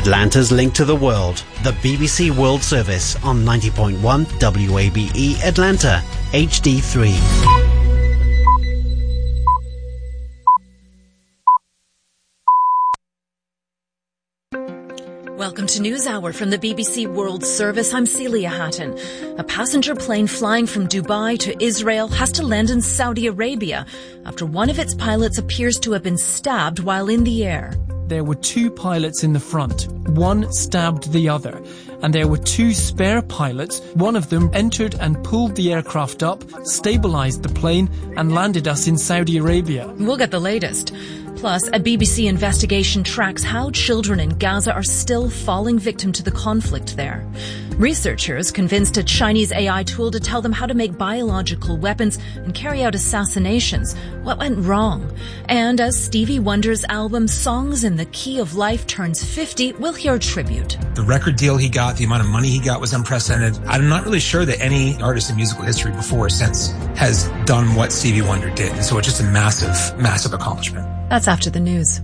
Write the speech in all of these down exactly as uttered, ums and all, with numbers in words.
Atlanta's link to the world, the B B C World Service on ninety point one W A B E Atlanta, H D three. Welcome to NewsHour from the B B C World Service. I'm Celia Hatton. A passenger plane flying from Dubai to Israel has to land in Saudi Arabia after one of its pilots appears to have been stabbed while in the air. There were two pilots in the front. One stabbed the other. And there were two spare pilots. One of them entered and pulled the aircraft up, stabilized the plane, and landed us in Saudi Arabia. We'll get the latest. Plus, a B B C investigation tracks how children in Gaza are still falling victim to the conflict there. Researchers convinced a Chinese A I tool to tell them how to make biological weapons and carry out assassinations. What went wrong? And as Stevie Wonder's album Songs in the Key of Life turns fifty, we'll hear a tribute. The record deal he got, the amount of money he got was unprecedented. I'm not really sure that any artist in musical history before or since has done what Stevie Wonder did. And so it's just a massive, massive accomplishment. That's after the news.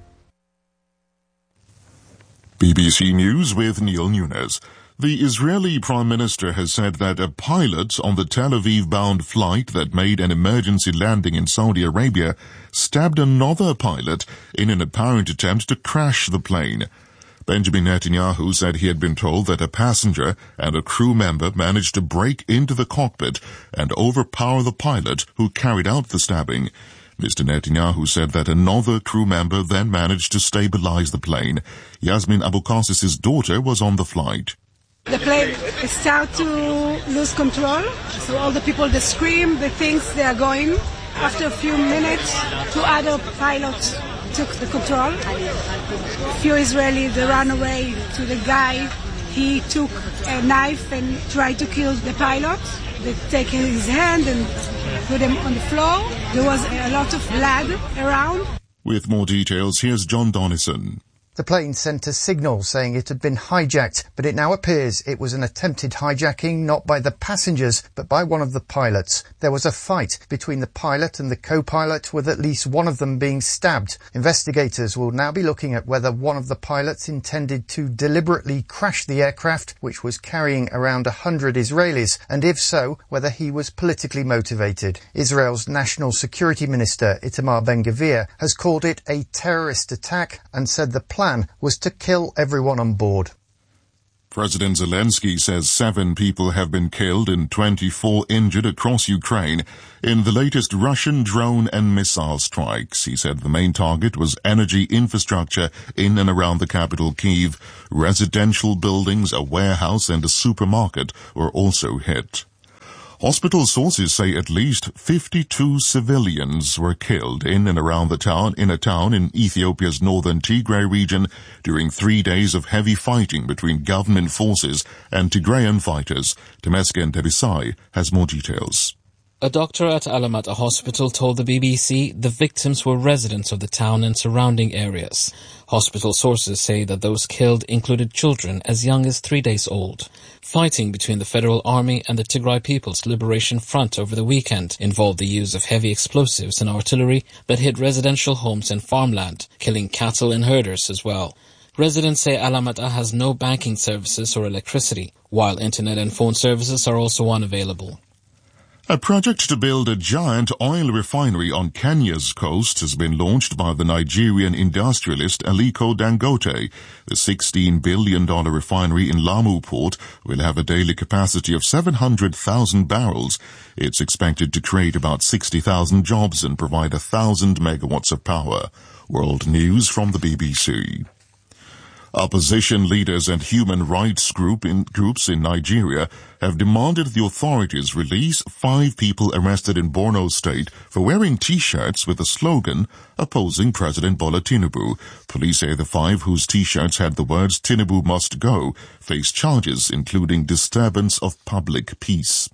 B B C News with Neil Nunes. The Israeli Prime Minister has said that a pilot on the Tel Aviv-bound flight that made an emergency landing in Saudi Arabia stabbed another pilot in an apparent attempt to crash the plane. Benjamin Netanyahu said he had been told that a passenger and a crew member managed to break into the cockpit and overpower the pilot who carried out the stabbing. Mister Netanyahu said that another crew member then managed to stabilize the plane. Yasmin Abuqasis's daughter was on the flight. The plane started to lose control, so all the people, they scream, they think they are going. After a few minutes, two other pilots took the control. A few Israelis, they ran away to the guy. He took a knife and tried to kill the pilot. They take his hand and put him on the floor. There was a lot of blood around. With more details, here's John Donison. The plane sent a signal saying it had been hijacked, but it now appears it was an attempted hijacking not by the passengers, but by one of the pilots. There was a fight between the pilot and the co-pilot, with at least one of them being stabbed. Investigators will now be looking at whether one of the pilots intended to deliberately crash the aircraft, which was carrying around a hundred Israelis, and if so, whether he was politically motivated. Israel's National Security Minister, Itamar Ben-Gvir, has called it a terrorist attack and said the plan was to kill everyone on board. President Zelensky says seven people have been killed and twenty-four injured across Ukraine in the latest Russian drone and missile strikes. He said the main target was energy infrastructure in and around the capital Kyiv. Residential buildings, a warehouse and a supermarket were also hit. Hospital sources say at least fifty-two civilians were killed in and around the town, in a town in Ethiopia's northern Tigray region during three days of heavy fighting between government forces and Tigrayan fighters. Temesgen Tebisai has more details. A doctor at Alamata Hospital told the B B C the victims were residents of the town and surrounding areas. Hospital sources say that those killed included children as young as three days old. Fighting between the Federal Army and the Tigray People's Liberation Front over the weekend involved the use of heavy explosives and artillery that hit residential homes and farmland, killing cattle and herders as well. Residents say Alamata has no banking services or electricity, while internet and phone services are also unavailable. A project to build a giant oil refinery on Kenya's coast has been launched by the Nigerian industrialist Aliko Dangote. The sixteen billion dollars refinery in Lamu Port will have a daily capacity of seven hundred thousand barrels. It's expected to create about sixty thousand jobs and provide one thousand megawatts of power. World News from the B B C. Opposition leaders and human rights group in, groups in Nigeria have demanded the authorities release five people arrested in Borno State for wearing T-shirts with the slogan opposing President Bola Tinubu. Police say the five whose T-shirts had the words "Tinubu must go" face charges including disturbance of public peace.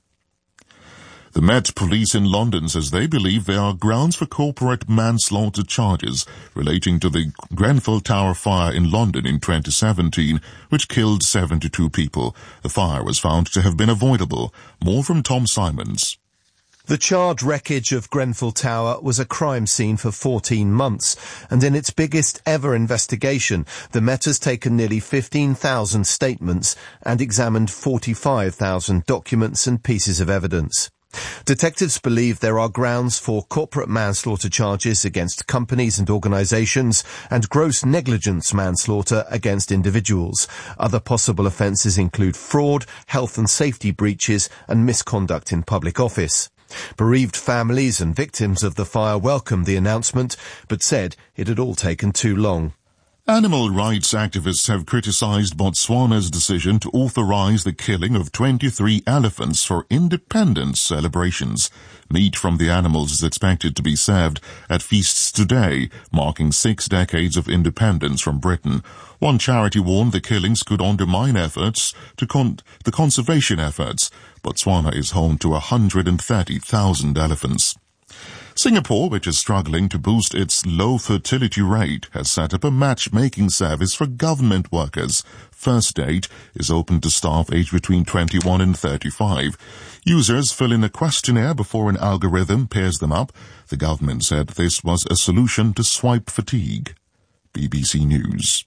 The Met Police in London says they believe there are grounds for corporate manslaughter charges relating to the Grenfell Tower fire in London in twenty seventeen, which killed seventy-two people. The fire was found to have been avoidable. More from Tom Simons. The charred wreckage of Grenfell Tower was a crime scene for fourteen months, and in its biggest ever investigation, the Met has taken nearly fifteen thousand statements and examined forty-five thousand documents and pieces of evidence. Detectives believe there are grounds for corporate manslaughter charges against companies and organisations and gross negligence manslaughter against individuals. Other possible offences include fraud, health and safety breaches and misconduct in public office. Bereaved families and victims of the fire welcomed the announcement, but said it had all taken too long. Animal rights activists have criticized Botswana's decision to authorize the killing of twenty-three elephants for independence celebrations. Meat from the animals is expected to be served at feasts today, marking six decades of independence from Britain. One charity warned the killings could undermine efforts to con- the conservation efforts. Botswana is home to one hundred thirty thousand elephants. Singapore, which is struggling to boost its low fertility rate, has set up a matchmaking service for government workers. First Date is open to staff aged between twenty-one and thirty-five. Users fill in a questionnaire before an algorithm pairs them up. The government said this was a solution to swipe fatigue. B B C News.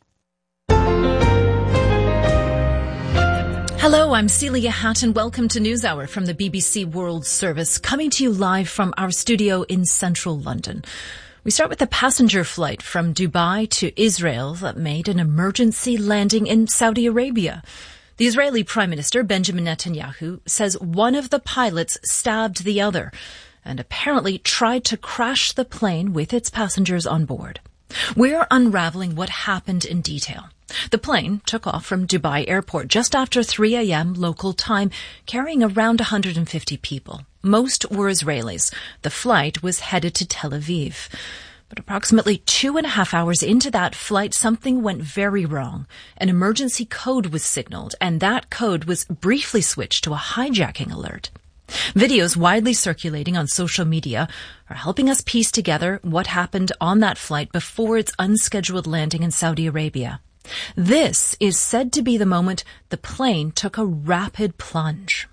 Hello, I'm Celia Hatton. Welcome to NewsHour from the B B C World Service, coming to you live from our studio in central London. We start with a passenger flight from Dubai to Israel that made an emergency landing in Saudi Arabia. The Israeli Prime Minister, Benjamin Netanyahu, says one of the pilots stabbed the other and apparently tried to crash the plane with its passengers on board. We're unraveling what happened in detail. The plane took off from Dubai Airport just after three a.m. local time, carrying around one hundred fifty people. Most were Israelis. The flight was headed to Tel Aviv. But approximately two and a half hours into that flight, something went very wrong. An emergency code was signaled, and that code was briefly switched to a hijacking alert. Videos widely circulating on social media are helping us piece together what happened on that flight before its unscheduled landing in Saudi Arabia. This is said to be the moment the plane took a rapid plunge.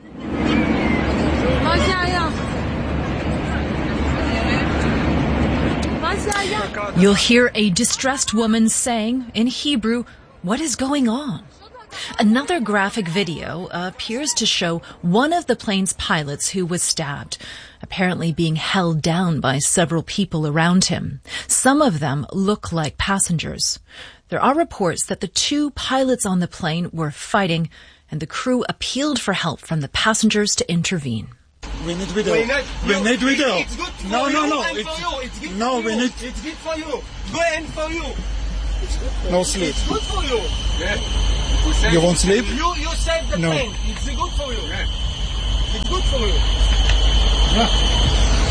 You'll hear a distressed woman saying in Hebrew, "What is going on?" Another graphic video appears to show one of the plane's pilots who was stabbed, apparently being held down by several people around him. Some of them look like passengers. There are reports that the two pilots on the plane were fighting, and the crew appealed for help from the passengers to intervene. We need video. We need, we you, need video. It's good for no, you no, no, it's, for you. It's good no, for we you. need. It's good for you. Go and for you. It's good for no you. sleep. It's good for you. Yeah. You won't sleep? You you saved the no. plane. It's good for you. Yeah. It's good for you. Yeah.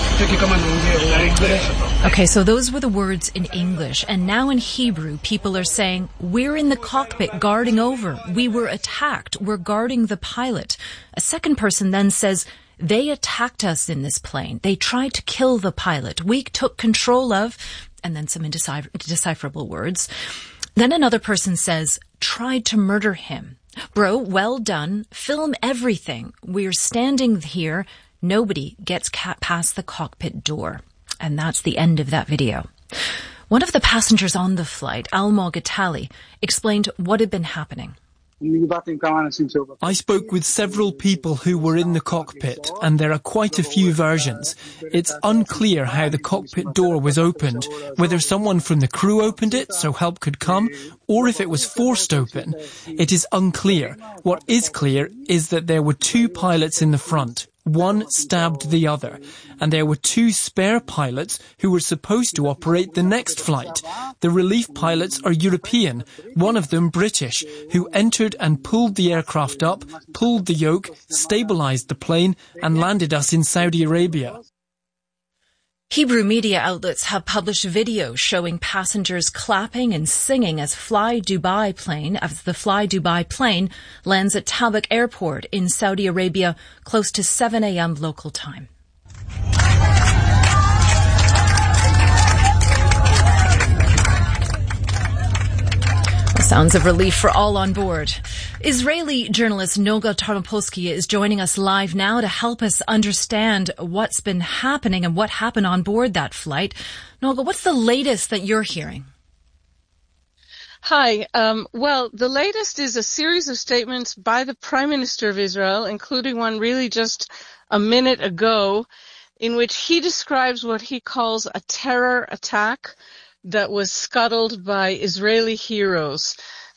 Okay, so those were the words in English, and now in Hebrew, people are saying, "We're in the cockpit guarding over. We were attacked. We're guarding the pilot." A second person then says, "They attacked us in this plane. They tried to kill the pilot. We took control of," and then some indecipher- indecipherable words. Then another person says, "Tried to murder him." Bro, well done. Film everything. We're standing here. Nobody gets ca- past the cockpit door. And that's the end of that video. One of the passengers on the flight, Almog Atali, explained what had been happening. I spoke with several people who were in the cockpit, and there are quite a few versions. It's unclear how the cockpit door was opened, whether someone from the crew opened it so help could come, or if it was forced open. It is unclear. What is clear is that there were two pilots in the front. One stabbed the other, and there were two spare pilots who were supposed to operate the next flight. The relief pilots are European, one of them British, who entered and pulled the aircraft up, pulled the yoke, stabilized the plane, and landed us in Saudi Arabia. Hebrew media outlets have published videos showing passengers clapping and singing as Fly Dubai plane, as the Fly Dubai plane lands at Tabuk Airport in Saudi Arabia close to seven a.m. local time. Sounds of relief for all on board. Israeli journalist Noga Tarnopolsky is joining us live now to help us understand what's been happening and what happened on board that flight. Noga, what's the latest that you're hearing? Hi. Um, well, the latest is a series of statements by the Prime Minister of Israel, including one really just a minute ago, in which he describes what he calls a terror attack that was scuttled by Israeli heroes.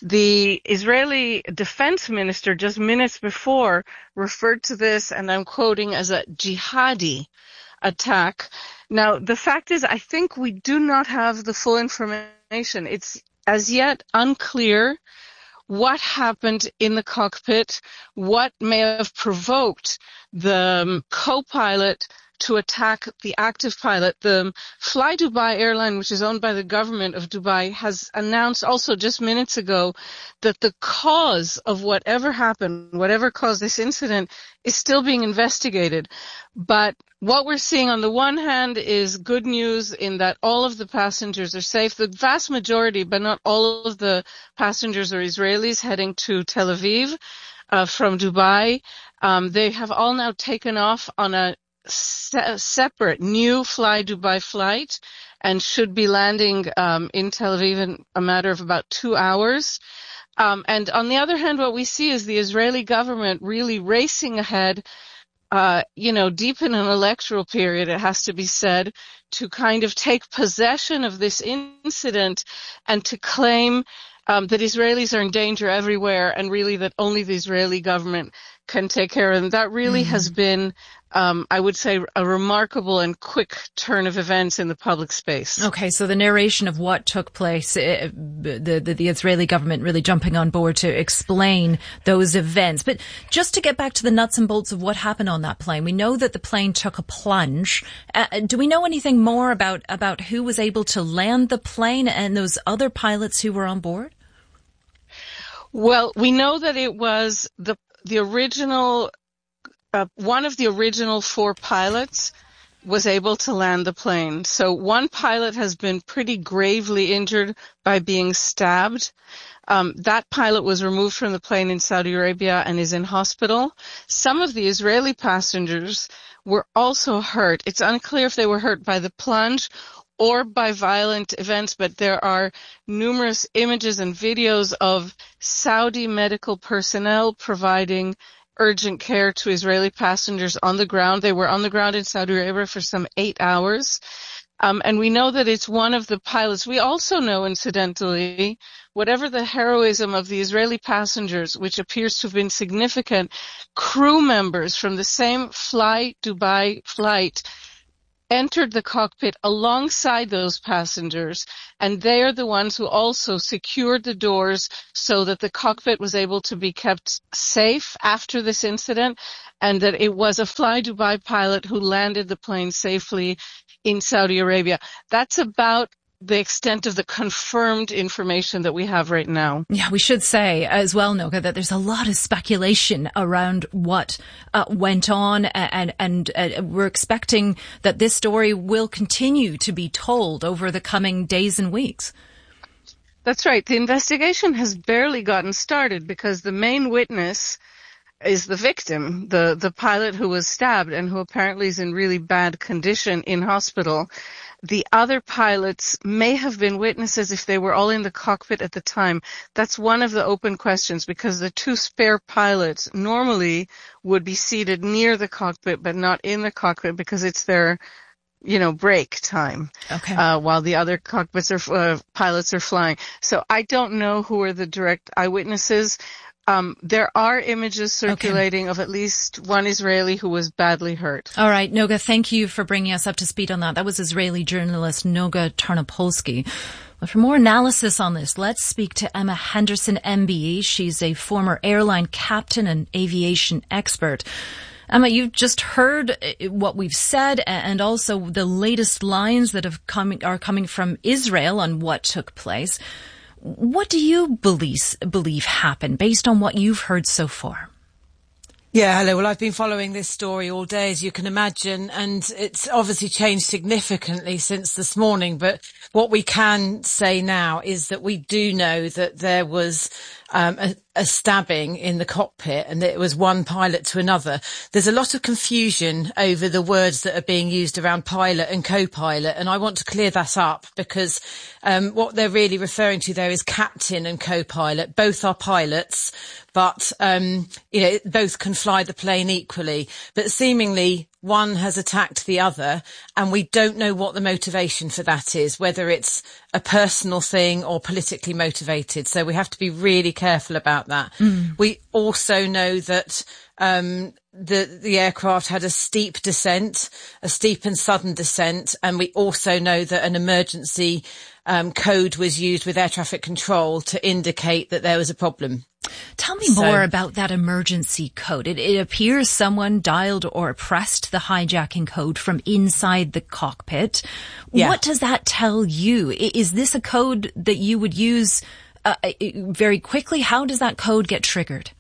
The Israeli defense minister just minutes before referred to this, and I'm quoting, as a jihadi attack. Now, the fact is, I think we do not have the full information. It's as yet unclear what happened in the cockpit, what may have provoked the um, co-pilot to attack the active pilot. The Fly Dubai airline, which is owned by the government of Dubai, has announced also just minutes ago that the cause of whatever happened, whatever caused this incident, is still being investigated. But what we're seeing on the one hand is good news in that all of the passengers are safe. The vast majority, but not all of the passengers, are Israelis heading to Tel Aviv uh, from Dubai. Um, they have all now taken off on a Se- separate new Fly Dubai flight and should be landing um, in Tel Aviv in a matter of about two hours. Um, and on the other hand, what we see is the Israeli government really racing ahead, uh, you know, deep in an electoral period, it has to be said, to kind of take possession of this incident and to claim um, that Israelis are in danger everywhere, and really that only the Israeli government can take care of them. That really mm-hmm. has been Um, I would say a remarkable and quick turn of events in the public space. Okay, so the narration of what took place, uh, the, the, the Israeli government really jumping on board to explain those events. But just to get back to the nuts and bolts of what happened on that plane, we know that the plane took a plunge. Uh, do we know anything more about, about who was able to land the plane and those other pilots who were on board? Well, we know that it was the the original Uh, one of the original four pilots was able to land the plane. So one pilot has been pretty gravely injured by being stabbed. Um, that pilot was removed from the plane in Saudi Arabia and is in hospital. Some of the Israeli passengers were also hurt. It's unclear if they were hurt by the plunge or by violent events, but there are numerous images and videos of Saudi medical personnel providing urgent care to Israeli passengers on the ground. They were on the ground in Saudi Arabia for some eight hours. Um, and we know that it's one of the pilots. We also know, incidentally, whatever the heroism of the Israeli passengers, which appears to have been significant, crew members from the same Fly Dubai flight entered the cockpit alongside those passengers, and they are the ones who also secured the doors so that the cockpit was able to be kept safe after this incident, and that it was a Fly Dubai pilot who landed the plane safely in Saudi Arabia. That's about the extent of the confirmed information that we have right now. Yeah, we should say as well, Noga, that there's a lot of speculation around what uh, went on, and and uh, we're expecting that this story will continue to be told over the coming days and weeks. That's right. The investigation has barely gotten started because the main witness is the victim, the, the pilot who was stabbed and who apparently is in really bad condition in hospital. The other pilots may have been witnesses if they were all in the cockpit at the time. That's one of the open questions, because the two spare pilots normally would be seated near the cockpit but not in the cockpit because it's their, you know, break time. Okay. Uh, while the other cockpits are, uh, pilots are flying. So I don't know who are the direct eyewitnesses. Um, there are images circulating okay. of at least one Israeli who was badly hurt. All right, Noga, thank you for bringing us up to speed on that. That was Israeli journalist Noga Tarnopolsky. But for more analysis on this, let's speak to Emma Henderson, M B E. She's a former airline captain and aviation expert. Emma, you've just heard what we've said, and also the latest lines that have come, are coming from Israel on what took place. What do you believe, believe happened based on what you've heard so far? Yeah, hello. Well, I've been following this story all day, as you can imagine, and it's obviously changed significantly since this morning. But what we can say now is that we do know that there was um, a, a stabbing in the cockpit, and that it was one pilot to another. There's a lot of confusion over the words that are being used around pilot and co-pilot, and I want to clear that up because um, what they're really referring to there is captain and co-pilot. Both are pilots, but um, you know, both can fly the plane equally. But seemingly one has attacked the other, and we don't know what the motivation for that is, whether it's a personal thing or politically motivated. So we have to be really careful about that. Mm. We also know that um, the, the aircraft had a steep descent, a steep and sudden descent, and we also know that an emergency um, code was used with air traffic control to indicate that there was a problem. Tell me so, more about that emergency code. It, it appears someone dialed or pressed the hijacking code from inside the cockpit. Yeah. What does that tell you? Is this a code that you would use uh, very quickly? How does that code get triggered?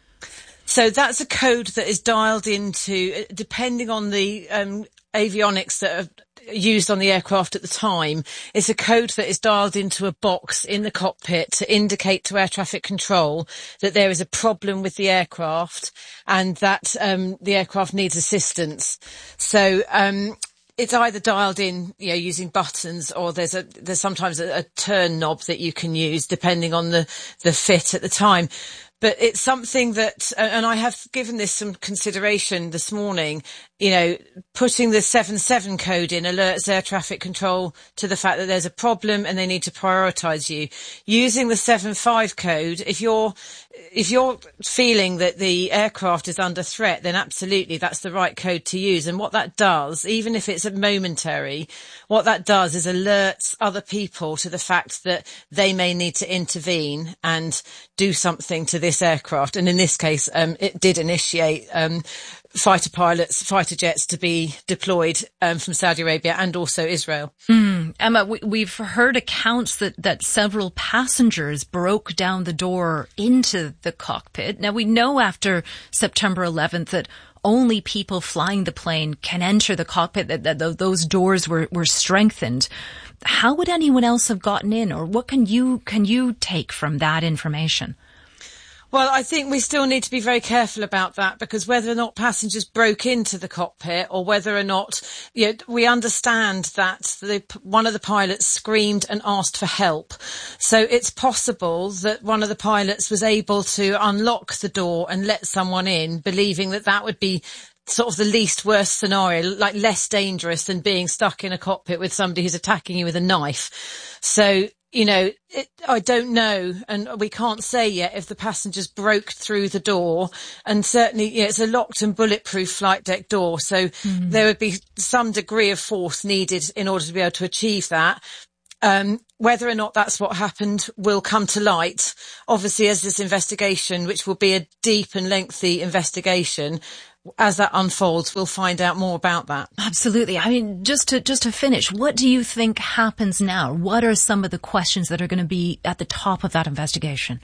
So that's a code that is dialed into, depending on the um, avionics that are used on the aircraft at the time. It's a code that is dialed into a box in the cockpit to indicate to air traffic control that there is a problem with the aircraft and that um, the aircraft needs assistance. So um, it's either dialed in, you know, using buttons, or there's a there's sometimes a, a turn knob that you can use depending on the the fit at the time. But it's something that, and I have given this some consideration this morning, you know, putting the seven seven code in alerts air traffic control to the fact that there's a problem and they need to prioritise you. Using the seven five code, if you're, if you're feeling that the aircraft is under threat, then absolutely that's the right code to use. And what that does, even if it's a momentary, what that does is alerts other people to the fact that they may need to intervene and do something to this aircraft. And in this case, um, it did initiate um, fighter pilots, fighter jets to be deployed um, from Saudi Arabia and also Israel. Mm. Emma, we, we've heard accounts that, that several passengers broke down the door into the cockpit. Now, we know after September eleventh that only people flying the plane can enter the cockpit, that, that those doors were, were strengthened. How would anyone else have gotten in, or what can you can you take from that information? Well, I think we still need to be very careful about that, because whether or not passengers broke into the cockpit or whether or not, you know, we understand that the, one of the pilots screamed and asked for help. So it's possible that one of the pilots was able to unlock the door and let someone in, believing that that would be sort of the least worst scenario, like less dangerous than being stuck in a cockpit with somebody who's attacking you with a knife. So, you know, it, I don't know, and we can't say yet if the passengers broke through the door. And certainly, yeah, it's a locked and bulletproof flight deck door, so mm. there would be some degree of force needed in order to be able to achieve that. Um, whether or not that's what happened will come to light, obviously, as this investigation, which will be a deep and lengthy investigation, as that unfolds, we'll find out more about that. Absolutely. I mean, just to just to finish, what do you think happens now? What are some of the questions that are going to be at the top of that investigation?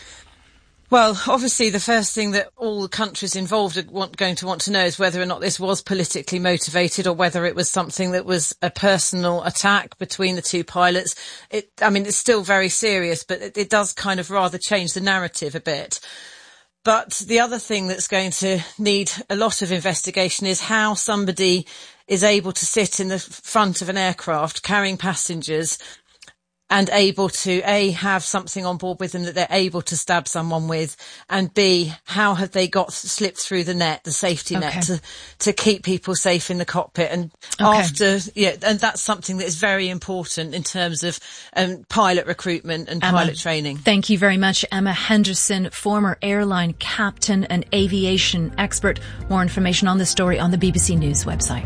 Well, obviously, the first thing that all the countries involved are want, going to want to know is whether or not this was politically motivated, or whether it was something that was a personal attack between the two pilots. It, I mean, it's still very serious, but it, it does kind of rather change the narrative a bit. But the other thing that's going to need a lot of investigation is how somebody is able to sit in the front of an aircraft carrying passengers and able to, A, have something on board with them that they're able to stab someone with, and B, how have they got slipped through the net, the safety okay. net, to, to keep people safe in the cockpit. And okay. after, yeah, and that's something that is very important in terms of um, pilot recruitment and Emma, pilot training. Thank you very much, Emma Henderson, former airline captain and aviation expert. More information on this story on the B B C News website.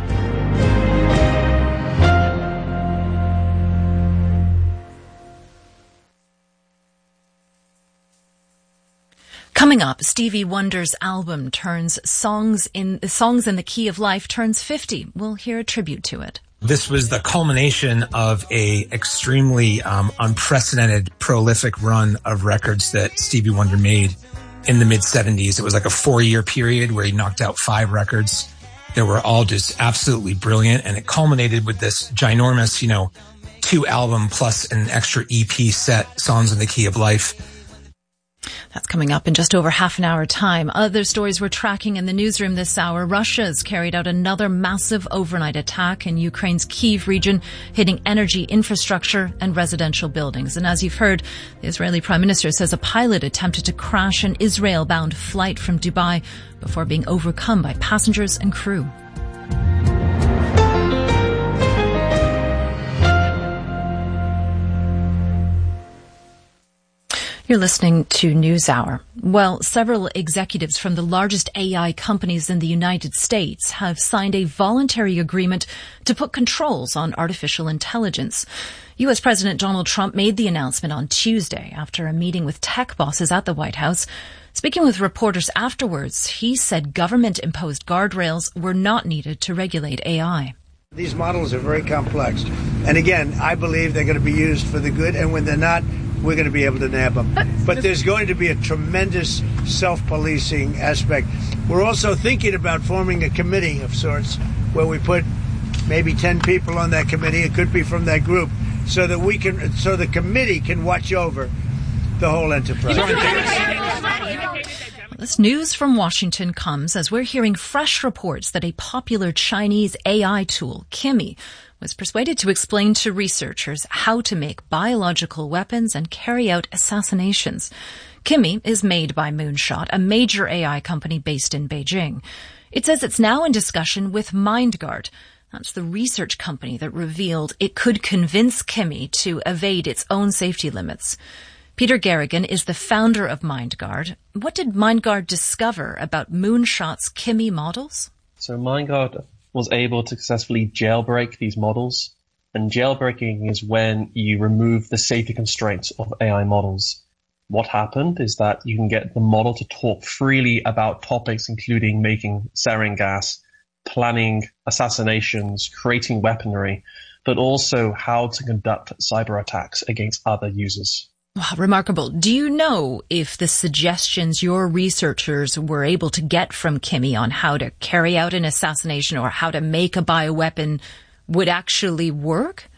Coming up, Stevie Wonder's album turns songs in songs in the Key of Life turns fifty. We'll hear a tribute to it. This was the culmination of a extremely um, unprecedented, prolific run of records that Stevie Wonder made in the mid seventies. It was like a four-year period where he knocked out five records that were all just absolutely brilliant. And it culminated with this ginormous, you know, two album plus an extra E P set, Songs in the Key of Life. That's coming up in just over half an hour time. Other stories we're tracking in the newsroom this hour. Russia's carried out another massive overnight attack in Ukraine's Kyiv region, hitting energy infrastructure and residential buildings. And as you've heard, the Israeli Prime Minister says a pilot attempted to crash an Israel-bound flight from Dubai before being overcome by passengers and crew. You're listening to NewsHour. Well, several executives from the largest A I companies in the United States have signed a voluntary agreement to put controls on artificial intelligence. U S President Donald Trump made the announcement on Tuesday after a meeting with tech bosses at the White House. Speaking with reporters afterwards, he said government-imposed guardrails were not needed to regulate A I. These models are very complex. And again, I believe they're going to be used for the good, and when they're not, we're going to be able to nab them. But there's going to be a tremendous self-policing aspect. We're also thinking about forming a committee of sorts where we put maybe ten people on that committee. It could be from that group, so that we can, so the committee can watch over the whole enterprise. This news from Washington comes as we're hearing fresh reports that a popular Chinese A I tool, Kimi, was persuaded to explain to researchers how to make biological weapons and carry out assassinations. Kimi is made by Moonshot, a major A I company based in Beijing. It says it's now in discussion with MindGuard. That's the research company that revealed it could convince Kimi to evade its own safety limits. Peter Garrigan is the founder of MindGuard. What did MindGuard discover about Moonshot's Kimi models? So MindGuard was able to successfully jailbreak these models. And jailbreaking is when you remove the safety constraints of A I models. What happened is that you can get the model to talk freely about topics including making sarin gas, planning assassinations, creating weaponry, but also how to conduct cyber attacks against other users. Wow, remarkable. Do you know if the suggestions your researchers were able to get from Kimi on how to carry out an assassination or how to make a bioweapon would actually work?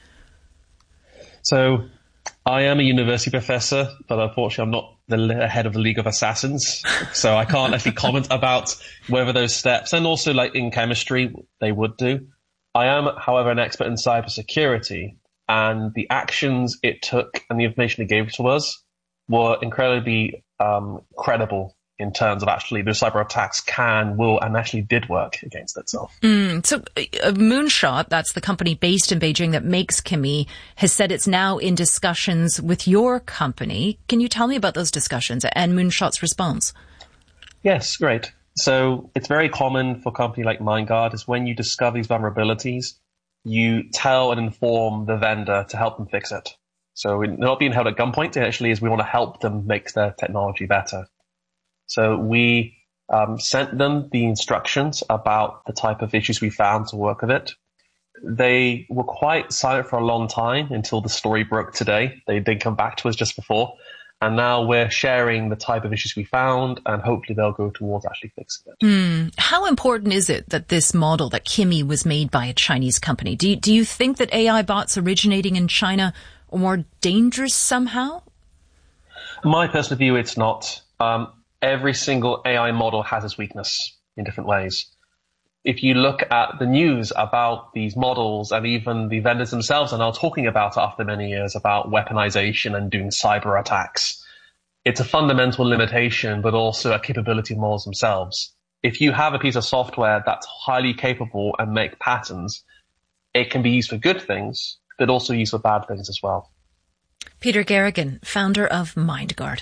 So I am a university professor, but unfortunately I'm not the head of the League of Assassins. So I can't actually comment about whether those steps, and also like in chemistry, they would do. I am, however, an expert in cybersecurity. And the actions it took and the information it gave to us were incredibly um, credible in terms of actually those cyber attacks can, will, and actually did work against itself. Mm, so uh, Moonshot, that's the company based in Beijing that makes Kimi, has said it's now in discussions with your company. Can you tell me about those discussions and Moonshot's response? Yes, great. So it's very common for a company like MindGuard is when you discover these vulnerabilities, you tell and inform the vendor to help them fix it. So we're not being held at gunpoint. It actually is we want to help them make their technology better. So we um, sent them the instructions about the type of issues we found to work with it. They were quite silent for a long time until the story broke today. They did come back to us just before. And now we're sharing the type of issues we found, and hopefully they'll go towards actually fixing it. Mm. How important is it that this model, that Kimi, was made by a Chinese company? Do you, do you think that A I bots originating in China are more dangerous somehow? My personal view, it's not. Um, every single A I model has its weakness in different ways. If you look at the news about these models, and even the vendors themselves are now talking about it after many years about weaponization and doing cyber attacks, it's a fundamental limitation, but also a capability of models themselves. If you have a piece of software that's highly capable and make patterns, it can be used for good things, but also used for bad things as well. Peter Garrigan, founder of MindGuard.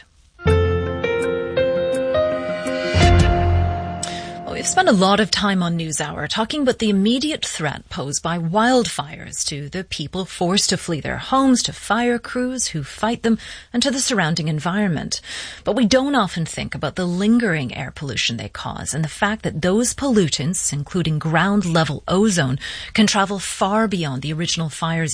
We've spent a lot of time on NewsHour talking about the immediate threat posed by wildfires to the people forced to flee their homes, to fire crews who fight them, and to the surrounding environment. But we don't often think about the lingering air pollution they cause and the fact that those pollutants, including ground-level ozone, can travel far beyond the original fire zone.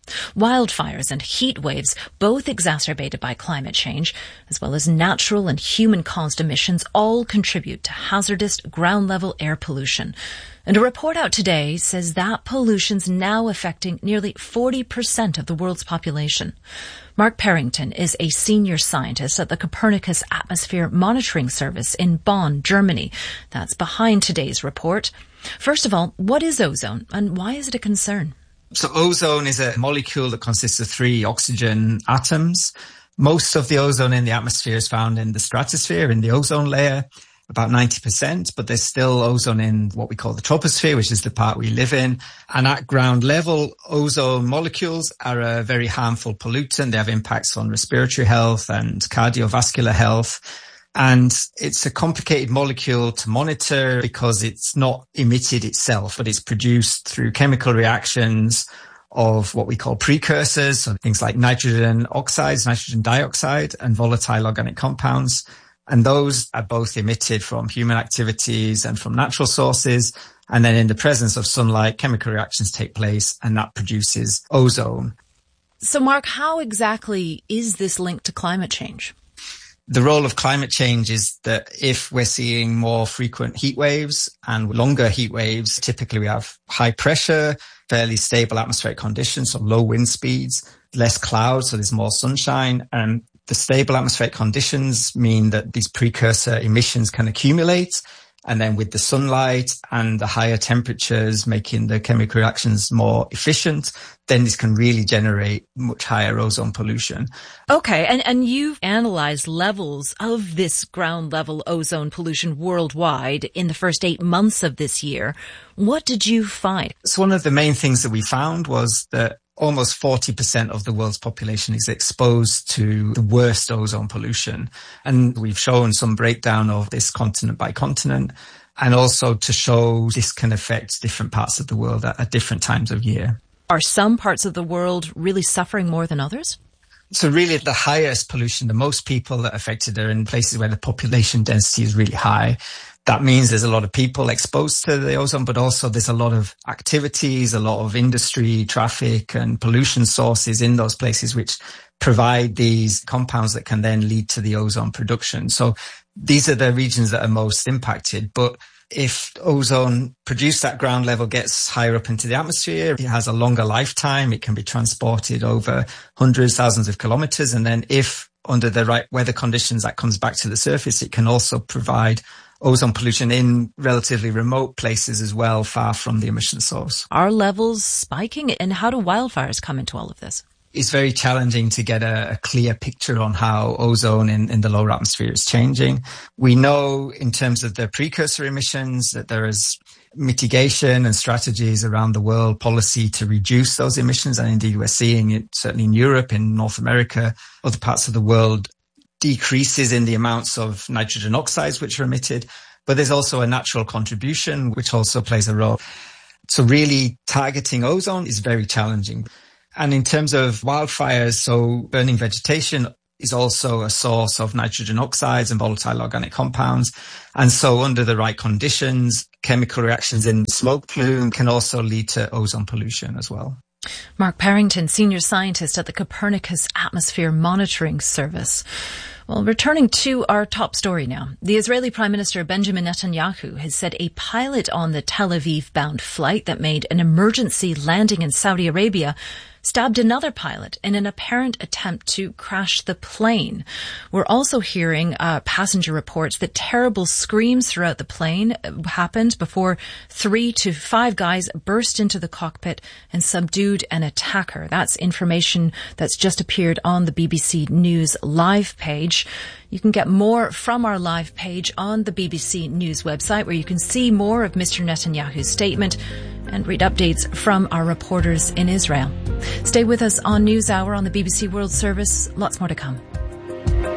Wildfires and heat waves, both exacerbated by climate change, as well as natural and human-caused emissions, all contribute to hazardous ground-level air pollution. And a report out today says that pollution's now affecting nearly forty percent of the world's population. Mark Parrington is a senior scientist at the Copernicus Atmosphere Monitoring Service in Bonn, Germany. That's behind today's report. First of all, what is ozone and why is it a concern? So ozone is a molecule that consists of three oxygen atoms. Most of the ozone in the atmosphere is found in the stratosphere, in the ozone layer, about ninety percent, but there's still ozone in what we call the troposphere, which is the part we live in. And at ground level, ozone molecules are a very harmful pollutant. They have impacts on respiratory health and cardiovascular health. And it's a complicated molecule to monitor because it's not emitted itself, but it's produced through chemical reactions of what we call precursors, so things like nitrogen oxides, nitrogen dioxide, and volatile organic compounds. And those are both emitted from human activities and from natural sources. And then in the presence of sunlight, chemical reactions take place, and that produces ozone. So, Mark, how exactly is this linked to climate change? The role of climate change is that if we're seeing more frequent heat waves and longer heat waves, typically we have high pressure, fairly stable atmospheric conditions, so low wind speeds, less clouds, so there's more sunshine. And the stable atmospheric conditions mean that these precursor emissions can accumulate. And then with the sunlight and the higher temperatures making the chemical reactions more efficient, then this can really generate much higher ozone pollution. Okay, and, and you've analyzed levels of this ground level ozone pollution worldwide in the first eight months of this year. What did you find? So one of the main things that we found was that almost forty percent of the world's population is exposed to the worst ozone pollution. And we've shown some breakdown of this continent by continent, and also to show this can affect different parts of the world at, at different times of year. Are some parts of the world really suffering more than others? So really the highest pollution, the most people that are affected are in places where the population density is really high. That means there's a lot of people exposed to the ozone, but also there's a lot of activities, a lot of industry, traffic and pollution sources in those places which provide these compounds that can then lead to the ozone production. So these are the regions that are most impacted. But if ozone produced at ground level gets higher up into the atmosphere, it has a longer lifetime. It can be transported over hundreds, thousands of kilometers. And then if under the right weather conditions that comes back to the surface, it can also provide ozone pollution in relatively remote places as well, far from the emission source. Are levels spiking? And how do wildfires come into all of this? It's very challenging to get a, a clear picture on how ozone in, in the lower atmosphere is changing. We know in terms of the precursor emissions that there is mitigation and strategies around the world, policy to reduce those emissions. And indeed, we're seeing it certainly in Europe, in North America, other parts of the world, decreases in the amounts of nitrogen oxides which are emitted, but there's also a natural contribution which also plays a role. So really targeting ozone is very challenging. And in terms of wildfires, so burning vegetation is also a source of nitrogen oxides and volatile organic compounds. And so under the right conditions, chemical reactions in smoke plume can also lead to ozone pollution as well. Mark Parrington, senior scientist at the Copernicus Atmosphere Monitoring Service. Well, returning to our top story now. The Israeli Prime Minister Benjamin Netanyahu has said a pilot on the Tel Aviv-bound flight that made an emergency landing in Saudi Arabia stabbed another pilot in an apparent attempt to crash the plane. We're also hearing uh, passenger reports that terrible screams throughout the plane happened before three to five guys burst into the cockpit and subdued an attacker. That's information that's just appeared on the B B C News live page. You can get more from our live page on the B B C News website, where you can see more of Mister Netanyahu's statement and read updates from our reporters in Israel. Stay with us on NewsHour on the B B C World Service. Lots more to come.